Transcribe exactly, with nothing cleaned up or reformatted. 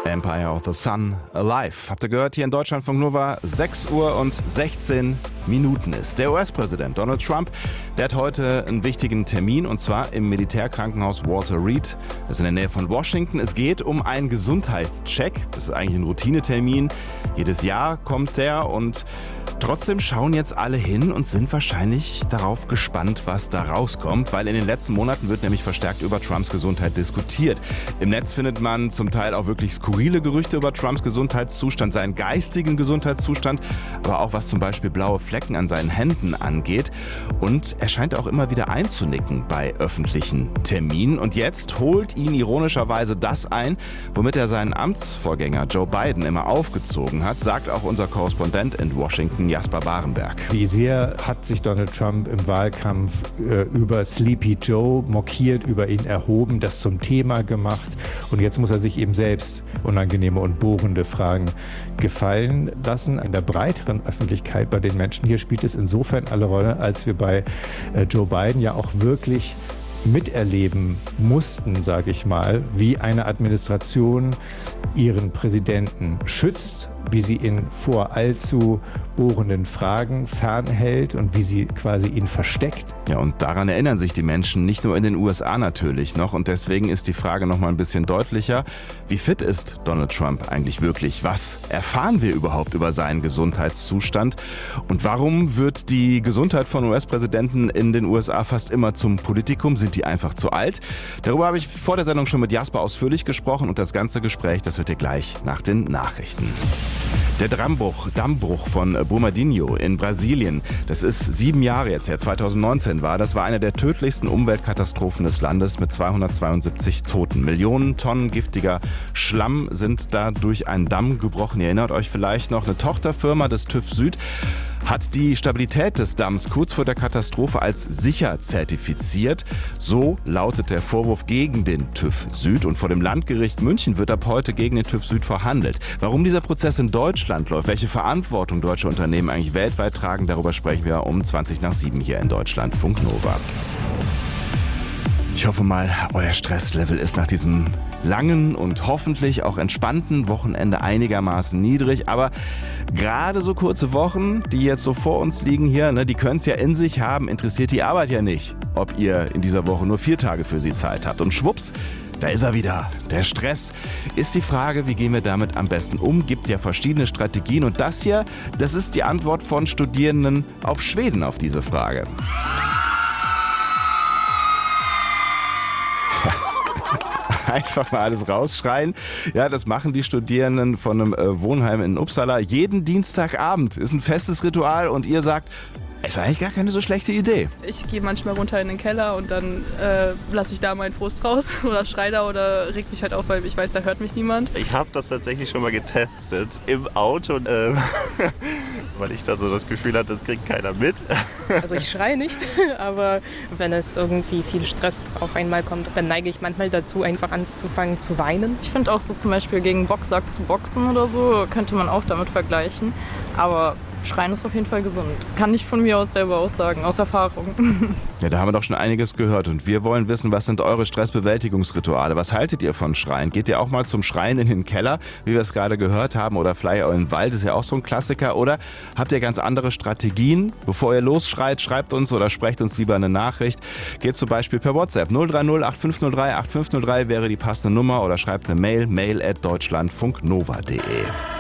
Empire of the Sun, Alive. Habt ihr gehört, hier in Deutschlandfunk Nova, sechs Uhr und sechzehn Minuten ist. Der U S-Präsident Donald Trump, der hat heute einen wichtigen Termin, und zwar im Militärkrankenhaus Walter Reed. Das ist in der Nähe von Washington. Es geht um einen Gesundheitscheck. Das ist eigentlich ein Routinetermin. Jedes Jahr kommt der, und trotzdem schauen jetzt alle hin und sind wahrscheinlich darauf gespannt, was da rauskommt, weil in den letzten Monaten wird nämlich verstärkt über Trumps Gesundheit diskutiert. Im Netz findet man zum Teil auch wirklich skurrile Gerüchte über Trumps Gesundheitszustand, seinen geistigen Gesundheitszustand, aber auch was zum Beispiel blaue Flecken an seinen Händen angeht. Und er scheint auch immer wieder einzunicken bei öffentlichen Terminen. Und jetzt holt ihn ironischerweise das ein, womit er seinen Amtsvorgänger Joe Biden immer aufgezogen hat, sagt auch unser Korrespondent in Washington, Jasper Barenberg. Wie sehr hat sich Donald Trump im Wahlkampf äh, über Sleepy Joe mokiert, über ihn erhoben, das zum Thema gemacht, und jetzt muss er sich eben selbst unangenehme und bohrende Fragen gefallen lassen. In der breiteren Öffentlichkeit bei den Menschen hier spielt es insofern alle Rolle, als wir bei äh, Joe Biden ja auch wirklich miterleben mussten, sage ich mal, wie eine Administration ihren Präsidenten schützt, wie sie ihn vor allzu bohrenden Fragen fernhält und wie sie quasi ihn versteckt. Ja, und daran erinnern sich die Menschen nicht nur in den U S A natürlich noch, und deswegen ist die Frage noch mal ein bisschen deutlicher: Wie fit ist Donald Trump eigentlich wirklich? Was erfahren wir überhaupt über seinen Gesundheitszustand? Und warum wird die Gesundheit von U S-Präsidenten in den U S A fast immer zum Politikum? Sind die einfach zu alt? Darüber habe ich vor der Sendung schon mit Jasper ausführlich gesprochen, und das ganze Gespräch, das hört ihr gleich nach den Nachrichten. Der Dammbruch, Dammbruch von Brumadinho in Brasilien, das ist sieben Jahre jetzt her, zwanzig neunzehn war. Das war eine der tödlichsten Umweltkatastrophen des Landes mit zweihundertzweiundsiebzig Toten. Millionen Tonnen giftiger Schlamm sind da durch einen Damm gebrochen. Ihr erinnert euch vielleicht noch, eine Tochterfirma des TÜV Süd hat die Stabilität des Damms kurz vor der Katastrophe als sicher zertifiziert. So lautet der Vorwurf gegen den TÜV Süd. Und vor dem Landgericht München wird ab heute gegen den TÜV Süd verhandelt. Warum dieser Prozess in Deutschland läuft, welche Verantwortung deutsche Unternehmen eigentlich weltweit tragen, darüber sprechen wir um zwanzig nach sieben hier in Deutschlandfunk Nova. Ich hoffe mal, euer Stresslevel ist nach diesem langen und hoffentlich auch entspannten Wochenende einigermaßen niedrig. Aber gerade so kurze Wochen, die jetzt so vor uns liegen hier, ne, die können es ja in sich haben, interessiert die Arbeit ja nicht, ob ihr in dieser Woche nur vier Tage für sie Zeit habt. Und schwupps, da ist er wieder. Der Stress. Ist die Frage, wie gehen wir damit am besten um? Gibt ja verschiedene Strategien. Und das hier, das ist die Antwort von Studierenden auf Schweden auf diese Frage. Einfach mal alles rausschreien. Ja, das machen die Studierenden von einem äh, Wohnheim in Uppsala jeden Dienstagabend. Ist ein festes Ritual, und ihr sagt, ist eigentlich gar keine so schlechte Idee. Ich gehe manchmal runter in den Keller und dann äh, lasse ich da meinen Frust raus oder schrei da oder reg mich halt auf, weil ich weiß, da hört mich niemand. Ich habe das tatsächlich schon mal getestet im Auto, äh, weil ich dann so das Gefühl hatte, das kriegt keiner mit. Also ich schreie nicht, aber wenn es irgendwie viel Stress auf einmal kommt, dann neige ich manchmal dazu, einfach anzufangen zu weinen. Ich finde auch so zum Beispiel gegen Boxsack zu boxen oder so, könnte man auch damit vergleichen, aber Schreien ist auf jeden Fall gesund. Kann ich von mir aus selber aussagen, aus Erfahrung. Ja, da haben wir doch schon einiges gehört, und wir wollen wissen, was sind eure Stressbewältigungsrituale? Was haltet ihr von Schreien? Geht ihr auch mal zum Schreien in den Keller, wie wir es gerade gehört haben, oder vielleicht auch in den Wald, ist ja auch so ein Klassiker, oder habt ihr ganz andere Strategien? Bevor ihr losschreit, schreibt uns oder sprecht uns lieber eine Nachricht. Geht zum Beispiel per WhatsApp null drei null acht fünf null drei acht fünf null drei wäre die passende Nummer, oder schreibt eine Mail, mail at deutschlandfunknova punkt de.